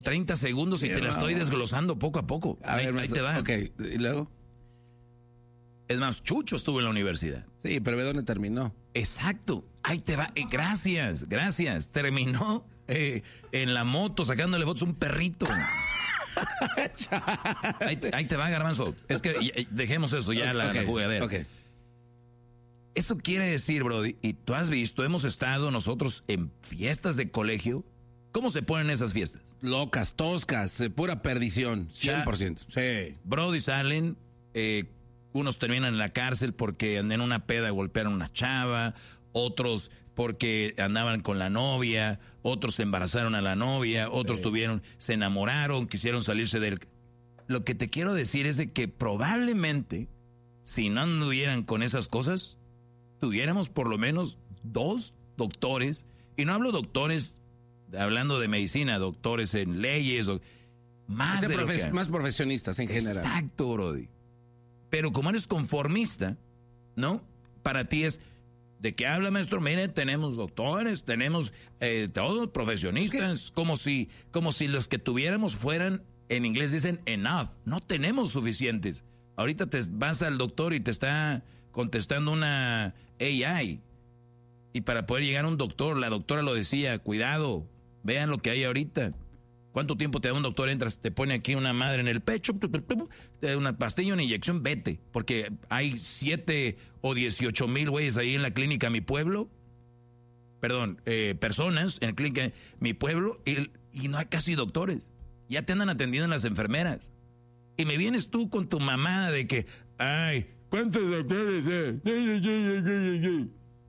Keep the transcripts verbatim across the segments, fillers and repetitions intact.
treinta segundos y sí, te la no, estoy desglosando poco a poco. A ahí, ver, ahí te va. Ok, ¿y luego? Es más, Chucho estuvo en la universidad. Sí, pero ¿de dónde terminó? Exacto, ahí te va. Eh, gracias, gracias. Terminó eh, en la moto sacándole fotos a un perrito. ahí, ahí te va, Garbanzo. Es que eh, dejemos eso ya, okay, la, la jugadera. Okay. Eso quiere decir, Brody, y tú has visto, hemos estado nosotros en fiestas de colegio. ¿Cómo se ponen esas fiestas? Locas, toscas, de pura perdición, cien por ciento. Sí. Brody, salen, eh, unos terminan en la cárcel porque en una peda golpearon a una chava, otros porque andaban con la novia, otros se embarazaron a la novia, otros sí. tuvieron, se enamoraron, quisieron salirse del... Lo que te quiero decir es de que probablemente, si no anduvieran con esas cosas, tuviéramos por lo menos dos doctores, y no hablo doctores hablando de medicina, doctores en leyes, o más, de profe- que... más profesionistas en general. Exacto, Brody. Pero como eres conformista, ¿no? Para ti es, ¿de qué habla, maestro? Mire, tenemos doctores, tenemos eh, todos profesionistas, ¿qué? como si, como si los que tuviéramos fueran, en inglés dicen enough, no tenemos suficientes. Ahorita te vas al doctor y te está contestando una A I. Y para poder llegar a un doctor, la doctora lo decía, cuidado, vean lo que hay ahorita. ¿Cuánto tiempo te da un doctor? Entras, te pone aquí una madre en el pecho, te da una pastilla, una inyección, vete. Porque hay siete o dieciocho mil güeyes ahí en la clínica Mi Pueblo. Perdón, eh, personas en la clínica Mi Pueblo y, y no hay casi doctores. Ya te andan atendiendo las enfermeras. Y me vienes tú con tu mamada de que, ay, ¿cuántos doctores? Eh?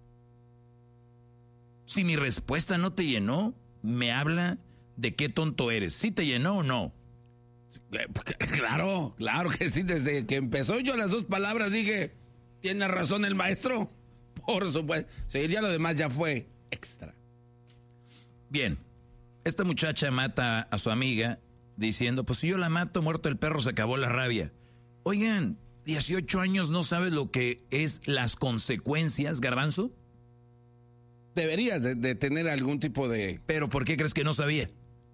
Si mi respuesta no te llenó, me habla de qué tonto eres. ¿Sí te llenó o no? Claro, claro que sí. Desde que empezó yo las dos palabras dije, ¿tiene razón el maestro? Por supuesto. Sí, ya lo demás ya fue extra. Bien, esta muchacha mata a su amiga diciendo, pues si yo la mato, muerto el perro, se acabó la rabia. Oigan, dieciocho años, ¿no sabes lo que es las consecuencias, Garbanzo? Deberías de, de tener algún tipo de... ¿Pero por qué crees que no sabía?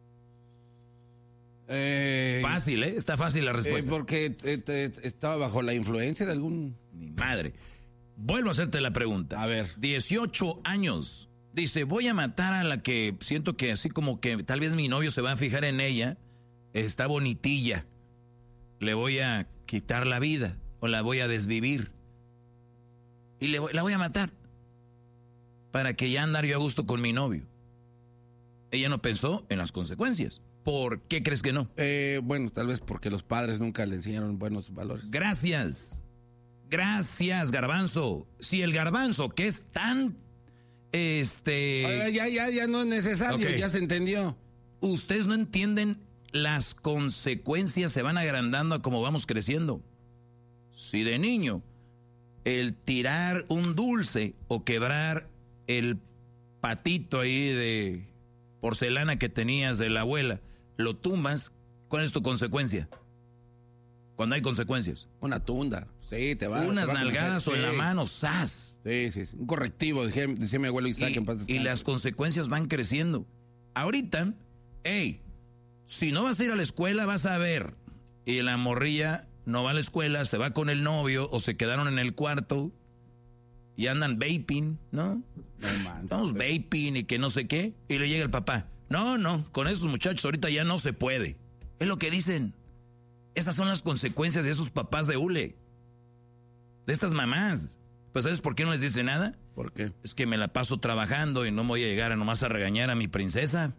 Eh, fácil, ¿eh? Está fácil la respuesta. Eh, porque te, te, estaba bajo la influencia de algún... Mi madre. Vuelvo a hacerte la pregunta. A ver. dieciocho años. Dice, voy a matar a la que siento que así como que tal vez mi novio se va a fijar en ella. Está bonitilla. Le voy a quitar la vida o la voy a desvivir. Y le voy, la voy a matar. Para que ya andar yo a gusto con mi novio. Ella no pensó en las consecuencias. ¿Por qué crees que no? Eh, bueno, tal vez porque los padres nunca le enseñaron buenos valores. Gracias. Gracias, Garbanzo. Si el Garbanzo, que es tan... Este... Oiga, ya, ya, ya no es necesario, okay. Ya se entendió. Ustedes no entienden las consecuencias, se van agrandando a como vamos creciendo. Si de niño el tirar un dulce o quebrar el patito ahí de porcelana que tenías de la abuela, lo tumbas, ¿cuál es tu consecuencia? Cuando hay consecuencias. Una tunda. Sí, te va. Unas te va nalgadas o en la mano, ¡zas! Sí, sí, sí. Un correctivo, decía, decía mi abuelo Isaac. Y, en paz y las consecuencias van creciendo. Ahorita, hey, si no vas a ir a la escuela, vas a ver. Y la morrilla no va a la escuela, se va con el novio o se quedaron en el cuarto y andan vaping, ¿no? No man, Estamos pero... vaping y que no sé qué. Y le llega el papá. No, no, con esos muchachos ahorita ya no se puede. Es lo que dicen. Esas son las consecuencias de esos papás de hule. De estas mamás. Pues ¿sabes por qué no les dice nada? ¿Por qué? Es que me la paso trabajando y no voy a llegar a nomás a regañar a mi princesa.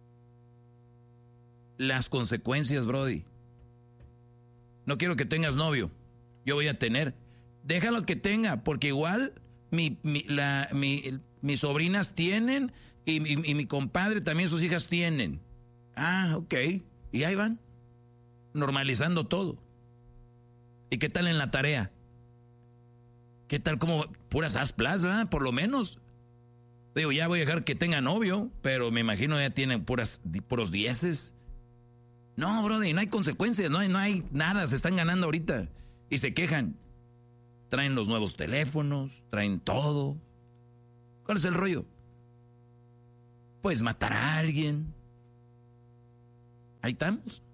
Las consecuencias, Brody. No quiero que tengas novio. Yo voy a tener. Déjalo que tenga, porque igual mi, mi, la, mi, mis sobrinas tienen y, y, y mi compadre también sus hijas tienen. Ah, ok. Y ahí van. Normalizando todo. ¿Y qué tal en la tarea? ¿Qué tal como puras asplas, ¿verdad? Por lo menos. Digo, ya voy a dejar que tenga novio, pero me imagino ya tienen puras, puros dieces. No, brother, no hay consecuencias, no hay, no hay nada, se están ganando ahorita. Y se quejan. Traen los nuevos teléfonos, traen todo. ¿Cuál es el rollo? Puedes matar a alguien. Ahí estamos.